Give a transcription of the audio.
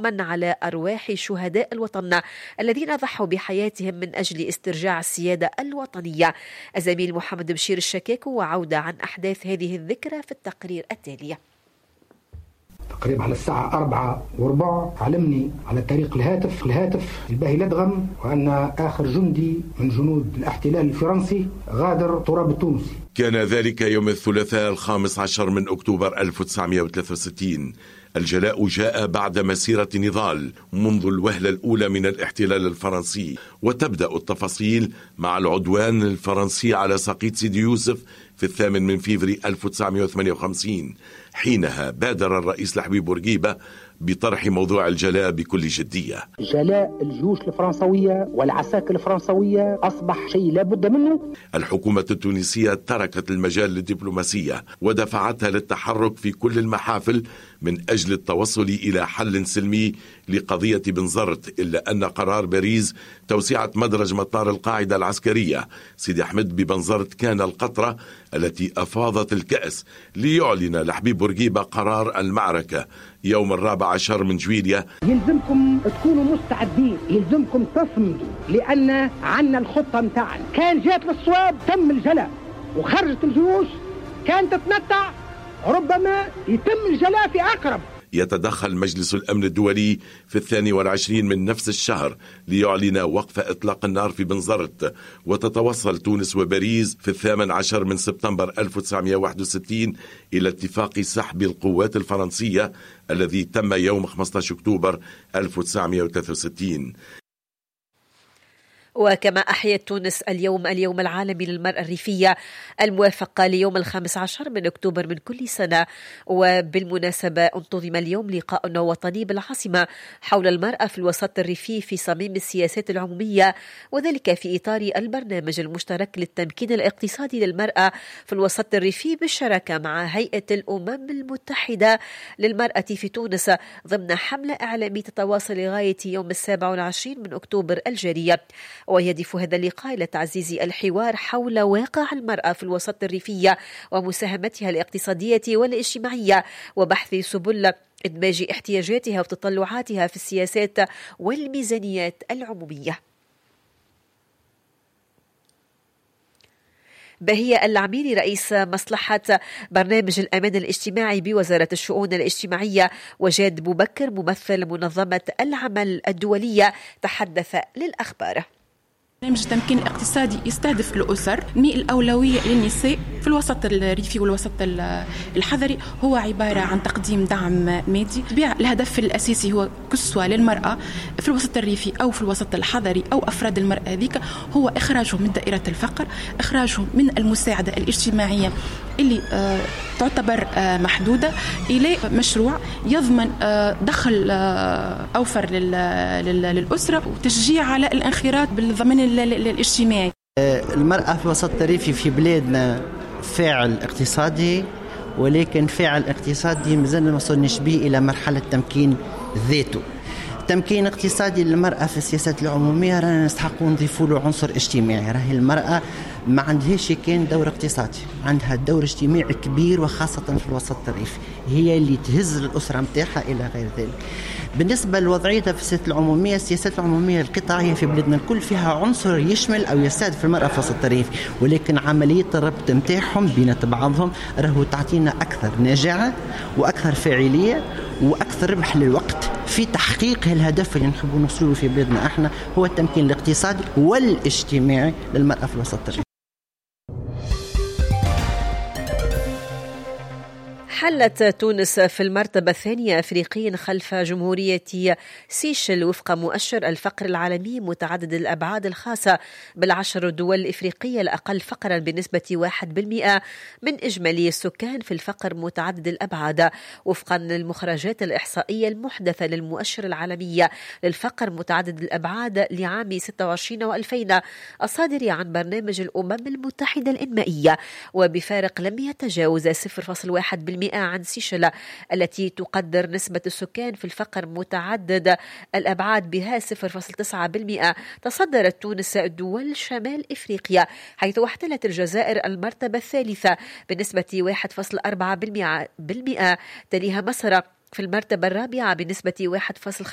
يوما على أرواح شهداء الوطن الذين ضحوا بحياتهم من أجل استرجاع السيادة الوطنية. الزميل محمد بشير الشكاكو وعودة عن أحداث هذه الذكرى في التقرير التالي. تقريبا على الساعة 4:15 علمني على طريق الهاتف الباهي لدغم وأن آخر جندي من جنود الاحتلال الفرنسي غادر تراب التونسي. كان ذلك يوم الثلاثاء 15 من أكتوبر 1963. الجلاء جاء بعد مسيرة نضال منذ الوهلة الأولى من الاحتلال الفرنسي، وتبدأ التفاصيل مع العدوان الفرنسي على ساقيت سيدي يوسف في 8 فبراير 1958. حينها بادر الرئيس لحبيب بورقيبة بطرح موضوع الجلاء بكل جدية. جلاء الجيوش الفرنسوية والعساكر الفرنسوية أصبح شيء لابد منه. الحكومة التونسية تركت المجال للدبلوماسية ودفعتها للتحرك في كل المحافل من أجل التوصل إلى حل سلمي لقضية بنزرت، إلا أن قرار باريس توسعة مدرج مطار القاعدة العسكرية سيدي أحمد ببنزرت كان القطرة التي أفاضت الكأس ليعلن لحبيب بورقيبة قرار المعركة يوم 14 من جويلية. يلزمكم تكونوا مستعدين، يلزمكم تصمدوا، لأن عنا الخطة متاعنا. كان جات للصواب تم الجلاء وخرجت الجيوش كانت تتمتع، ربما يتم الجلاء في أقرب. يتدخل مجلس الأمن الدولي في 22 من نفس الشهر ليعلن وقف إطلاق النار في بنزرت، وتتوصل تونس وباريس في 18 من سبتمبر 1961 إلى اتفاق سحب القوات الفرنسية الذي تم يوم 15 أكتوبر 1963. وكما أحيت تونس اليوم العالمي للمرأة الريفية الموافق ليوم 15 من أكتوبر من كل سنة. وبالمناسبة انتظم اليوم لقاء وطني بالعاصمة حول المرأة في الوسط الريفي في صميم السياسات العمومية، وذلك في إطار البرنامج المشترك للتمكين الاقتصادي للمرأة في الوسط الريفي بالشراكة مع هيئة الأمم المتحدة للمرأة في تونس ضمن حملة إعلامية تتواصل لغاية يوم 27 من أكتوبر الجارية. ويهدف هذا اللقاء إلى تعزيز الحوار حول واقع المرأة في الوسط الريفية ومساهمتها الاقتصادية والاجتماعية، وبحث سبل إدماج احتياجاتها وتطلعاتها في السياسات والميزانيات العمومية. بهية العميري رئيس مصلحة برنامج الأمان الاجتماعي بوزارة الشؤون الاجتماعية وجاد بوبكر ممثل منظمة العمل الدولية تحدث للأخبار. برنامج التمكين الاقتصادي يستهدف الأسر، الأولوية للنساء في الوسط الريفي والوسط الحضري هو عبارة عن تقديم دعم مادي. الهدف الأساسي هو كسوة للمرأة في الوسط الريفي أو في الوسط الحضري أو أفراد المرأة ذيك هو إخراجهم من دائرة الفقر، إخراجهم من المساعدة الاجتماعية اللي تعتبر محدودة إلى مشروع يضمن دخل أوفر للأسرة وتشجيع على الانخراط بالضمان الاجتماعي. المرأة في الوسط الريفي في بلادنا فاعل اقتصادي، ولكن فاعل اقتصادي مازلنا ما وصلناش به إلى مرحلة تمكين ذاته. تمكين اقتصادي للمرأة في السياسات العمومية رانا نستحقوا نضيفوا له عنصر اجتماعي. راهي المرأة ما عندهاش كان دور اقتصادي، عندها دور اجتماعي كبير وخاصة في الوسط الريفي، هي اللي تهز الأسرة متاعها إلى غير ذلك. بالنسبة لوضعيتها في السياسات العمومية القطاعية في بلادنا الكل فيها عنصر يشمل أو يستهدف المرأة في الوسط الريفي، ولكن عملية الربط متاعهم بين بعضهم راهو تعطينا أكثر نجاعة وأكثر فاعلية وأكثر ربح للوقت في تحقيق الهدف اللي نحب نوصله في بلادنا احنا، هو التمكين الاقتصادي والاجتماعي للمرأة في الوسط الريفي. حلت تونس في المرتبة الثانية أفريقيا خلف جمهورية سيشل وفق مؤشر الفقر العالمي متعدد الأبعاد الخاصة بالعشر الدول الإفريقية الأقل فقرا بنسبة 1% من إجمالي السكان في الفقر متعدد الأبعاد، وفقا للمخرجات الإحصائية المحدثة للمؤشر العالمي للفقر متعدد الأبعاد لعام 26 و2000 الصادر عن برنامج الأمم المتحدة الإنمائية، وبفارق لم يتجاوز 0.1% عن سيشل التي تقدر نسبة السكان في الفقر متعدد الأبعاد بها 0.9%. تصدرت تونس دول شمال إفريقيا، حيث احتلت الجزائر المرتبة الثالثة بنسبة 1.4%، تليها مصر في المرتبة الرابعة بنسبة 1.5%،